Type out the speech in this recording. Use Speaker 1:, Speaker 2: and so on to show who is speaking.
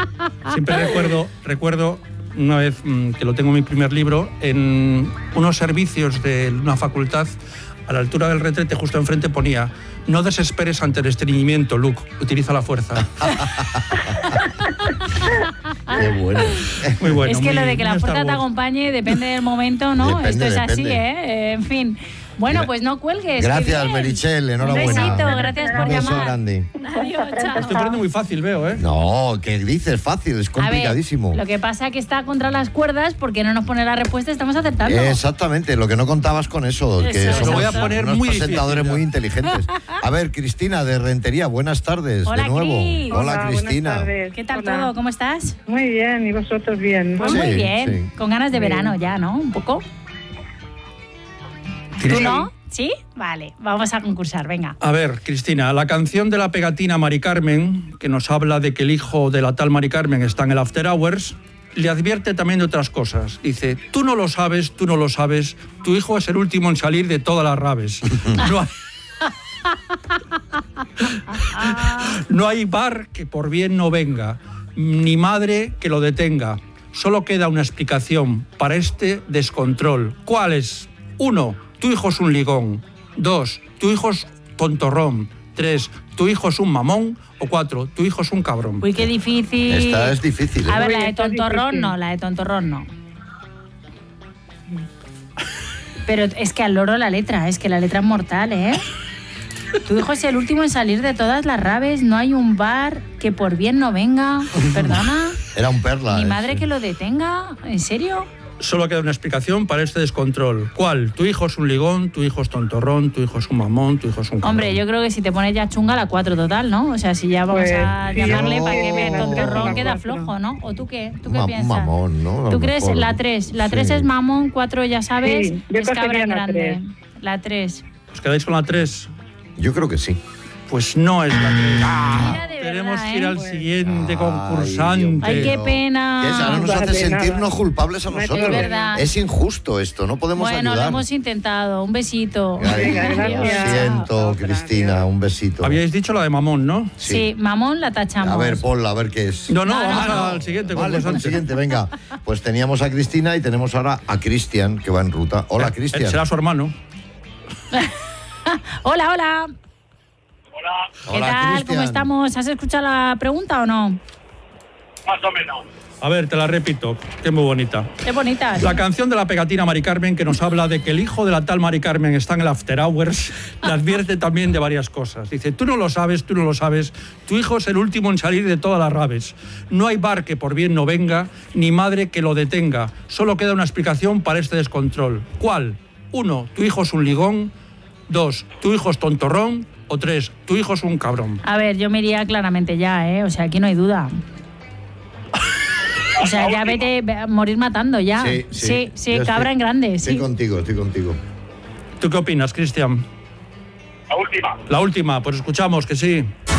Speaker 1: Siempre recuerdo una vez que lo tengo en mi primer libro, en unos servicios de una facultad, a la altura del retrete, justo enfrente ponía: no desesperes ante el estreñimiento, Luke, utiliza la fuerza.
Speaker 2: Qué bueno.
Speaker 1: Muy bueno.
Speaker 3: Es que lo de que la fuerza
Speaker 1: Star
Speaker 3: te
Speaker 1: Wars.
Speaker 3: acompañe depende del momento, ¿no?
Speaker 2: Depende,
Speaker 3: Esto es así,
Speaker 2: depende.
Speaker 3: En fin. Bueno, pues no cuelgues.
Speaker 2: Gracias,
Speaker 3: qué bien.
Speaker 2: Meritxell, enhorabuena.
Speaker 3: Un besito, gracias por
Speaker 2: Un beso
Speaker 3: llamar.
Speaker 2: grande.
Speaker 3: Adiós, chao.
Speaker 1: Estoy poniendo muy fácil, veo, ¿eh?
Speaker 2: No, ¿qué dices? Fácil, es complicadísimo.
Speaker 3: A ver, lo que pasa es que está contra las cuerdas porque no nos pone la respuesta, estamos acertando.
Speaker 2: Exactamente, lo que no contabas con eso, que
Speaker 3: Eso,
Speaker 2: somos
Speaker 1: lo voy a poner
Speaker 2: unos
Speaker 1: muy
Speaker 2: presentadores
Speaker 1: difícil,
Speaker 2: muy inteligentes. A ver, Cristina, de Rentería, buenas tardes,
Speaker 3: Hola,
Speaker 2: de nuevo.
Speaker 3: Cris.
Speaker 2: Hola, Cristina.
Speaker 4: Buenas tardes.
Speaker 3: ¿Qué tal
Speaker 4: Hola.
Speaker 3: todo? ¿Cómo estás?
Speaker 4: Muy bien, ¿y vosotros bien?
Speaker 3: Pues
Speaker 2: Sí,
Speaker 3: muy bien,
Speaker 2: sí.
Speaker 3: con ganas de
Speaker 4: Muy
Speaker 3: verano
Speaker 4: bien.
Speaker 3: ya, ¿no? Un poco. ¿Tú no? ¿Sí? Vale, vamos a concursar, venga.
Speaker 1: A ver, Cristina, la canción de la pegatina Mari Carmen, que nos habla de que el hijo de la tal Mari Carmen está en el After Hours, le advierte también de otras cosas. Dice: tú no lo sabes, tu hijo es el último en salir de todas las raves. No hay bar que por bien no venga, ni madre que lo detenga. Solo queda una explicación para este descontrol. ¿Cuál es? 1. Tu hijo es un ligón. 2. Tu hijo es tontorrón. 3. Tu hijo es un mamón. O 4. Tu hijo es un cabrón.
Speaker 3: Uy, qué difícil.
Speaker 2: Esta es difícil, ¿eh?
Speaker 3: A ver,
Speaker 4: Uy,
Speaker 3: la de
Speaker 4: está
Speaker 3: tontorrón
Speaker 4: difícil.
Speaker 3: no, la de tontorrón no. Pero es que al loro la letra, es que la letra es mortal, ¿eh? Tu hijo es el último en salir de todas las raves, no hay un bar que por bien no venga. ¿Perdona?
Speaker 2: Era un perla.
Speaker 3: ¿Mi
Speaker 2: ese.
Speaker 3: madre que lo detenga? ¿En serio?
Speaker 1: Solo queda una explicación para este descontrol. ¿Cuál? Tu hijo es un ligón, tu hijo es tontorrón, tu hijo es un mamón, tu hijo es un cabrón.
Speaker 3: Hombre, yo creo que si te pones ya chunga, la 4 total, ¿no? O sea, si ya vamos
Speaker 4: Pues,
Speaker 3: a
Speaker 4: sí,
Speaker 3: llamarle
Speaker 2: yo-
Speaker 3: para que vea
Speaker 2: la
Speaker 3: tontorrón,
Speaker 4: tres,
Speaker 3: queda
Speaker 4: la cuatro.
Speaker 3: flojo, ¿no? ¿O tú qué? ¿Tú
Speaker 2: Un
Speaker 3: qué
Speaker 2: ma- un
Speaker 3: piensas?
Speaker 2: mamón, ¿no? A lo
Speaker 3: ¿Tú crees
Speaker 2: mejor.
Speaker 3: la 3? La 3
Speaker 2: Sí.
Speaker 3: es mamón, 4 ya sabes,
Speaker 4: Sí, yo
Speaker 3: es cabra
Speaker 4: cogería la
Speaker 3: grande.
Speaker 4: tres.
Speaker 3: La 3.
Speaker 1: ¿Os quedáis con la 3?
Speaker 2: Yo creo que sí.
Speaker 1: Pues no es la 3.
Speaker 3: Mira, de
Speaker 1: Tenemos
Speaker 3: verdad,
Speaker 1: que ir
Speaker 3: ¿eh?
Speaker 1: al siguiente
Speaker 2: Ay,
Speaker 1: concursante.
Speaker 3: Ay, qué
Speaker 2: no.
Speaker 3: pena.
Speaker 2: Que ahora nos
Speaker 4: Vale,
Speaker 2: hace
Speaker 4: nada.
Speaker 2: sentirnos culpables a
Speaker 4: No hay
Speaker 2: nosotros.
Speaker 4: problema.
Speaker 3: Es verdad.
Speaker 2: Es injusto esto, no podemos
Speaker 3: Bueno, lo
Speaker 2: ayudar.
Speaker 3: hemos intentado. Un besito.
Speaker 2: Ay,
Speaker 4: Venga,
Speaker 2: lo
Speaker 4: gracias.
Speaker 2: siento,
Speaker 4: Otra,
Speaker 2: Cristina,
Speaker 4: adiós.
Speaker 2: un besito.
Speaker 1: Habíais dicho la de mamón, ¿no?
Speaker 3: Sí, mamón la tachamos.
Speaker 2: A ver, ponla, a ver qué es.
Speaker 1: No,
Speaker 3: No,
Speaker 1: vamos
Speaker 3: no.
Speaker 1: al siguiente
Speaker 2: Vale, pues el
Speaker 1: concursante.
Speaker 2: siguiente, venga. Pues teníamos a Cristina y tenemos ahora a Cristian, que va en ruta. Hola, Cristian.
Speaker 1: Será su hermano.
Speaker 3: Hola, hola. ¿Qué
Speaker 2: Hola,
Speaker 3: tal?
Speaker 2: Cristian.
Speaker 3: ¿Cómo estamos? ¿Has escuchado la pregunta o no?
Speaker 5: Más o menos.
Speaker 1: A ver, te la repito, que es muy bonita.
Speaker 3: Qué bonita.
Speaker 1: La canción de la pegatina Mari Carmen, que nos habla de que el hijo de la tal Mari Carmen está en el After Hours, le advierte también de varias cosas. Dice: tú no lo sabes, tu hijo es el último en salir de todas las raves. No hay bar que por bien no venga, ni madre que lo detenga. Solo queda una explicación para este descontrol. ¿Cuál? 1. Tu hijo es un ligón. 2. Tu hijo es tontorrón. O 3. Tu hijo es un cabrón.
Speaker 3: A ver, yo me iría claramente ya, ¿eh? O sea, aquí no hay duda. O sea, ya vete a morir matando ya. Sí,
Speaker 2: Yo
Speaker 3: cabra en grande,
Speaker 2: Estoy
Speaker 3: sí.
Speaker 2: contigo, estoy contigo.
Speaker 1: ¿Tú qué opinas, Cristian?
Speaker 5: La última.
Speaker 1: La última, pues escuchamos que sí.